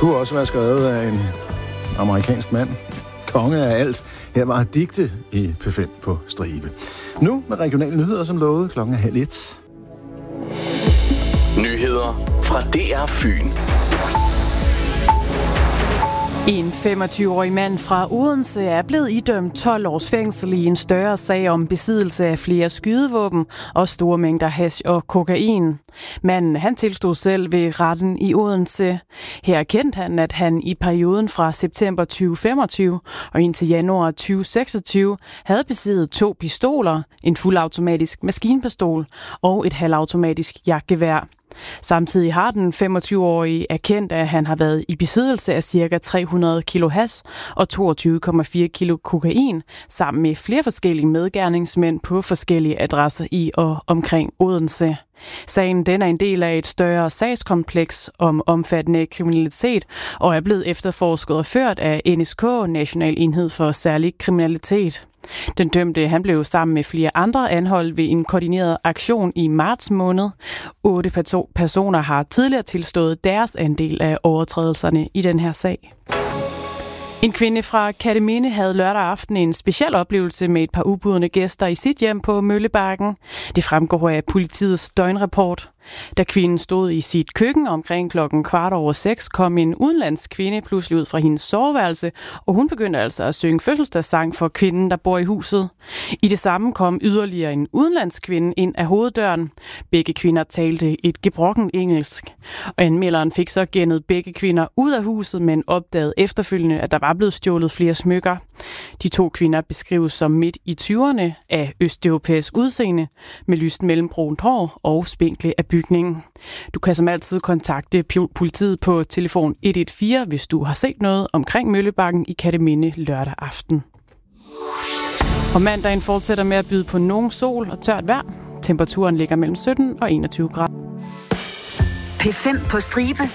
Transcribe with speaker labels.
Speaker 1: Kunne også være skrevet af en amerikansk mand. Konge af alt. Her var digte i P5 på stribe. Nu med regionale nyheder, som lovet 12:30.
Speaker 2: Nyheder fra DR Fyn.
Speaker 3: En 25-årig mand fra Odense er blevet idømt 12 års fængsel i en større sag om besiddelse af flere skydevåben og store mængder hash og kokain. Manden han tilstod selv ved retten i Odense. Her erkendte han, at han i perioden fra september 2025 og indtil januar 2026 havde besiddet 2 pistoler, en fuldautomatisk maskinpistol og et halvautomatisk jagtgevær. Samtidig har den 25-årige erkendt, at han har været i besiddelse af ca. 300 kilo hash og 22,4 kilo kokain, sammen med flere forskellige medgerningsmænd på forskellige adresser i og omkring Odense. Sagen den er en del af et større sagskompleks om omfattende kriminalitet og er blevet efterforsket og ført af NSK, National Enhed for Særlig Kriminalitet. Den dømte han blev sammen med flere andre anholdt ved en koordineret aktion i marts måned. 8 personer har tidligere tilstået deres andel af overtrædelserne i den her sag. En kvinde fra Kerteminde havde lørdag aften en speciel oplevelse med et par ubudne gæster i sit hjem på Møllebakken. Det fremgår af politiets døgnrapport. Da kvinden stod i sit køkken omkring 6:15, kom en udenlandsk kvinde pludselig ud fra hendes soveværelse, og hun begyndte altså at synge fødselsdagssang for kvinden, der bor i huset. I det samme kom yderligere en udenlandsk kvinde ind af hoveddøren. Begge kvinder talte et gebrokkent engelsk. Og anmelderen fik så gennet begge kvinder ud af huset, men opdagede efterfølgende, at der var blevet stjålet flere smykker. De 2 kvinder beskrives som midt i 20'erne af østeuropæisk udseende, med lyst mellembrunt hår og spinkle af bygningen. Du kan som altid kontakte politiet på telefon 114, hvis du har set noget omkring Møllebakken i Kerteminde lørdag aften. Og mandagen fortsætter med at byde på nogen sol og tørt vejr. Temperaturen ligger mellem 17 og 21 grader.
Speaker 4: P5 på stribe.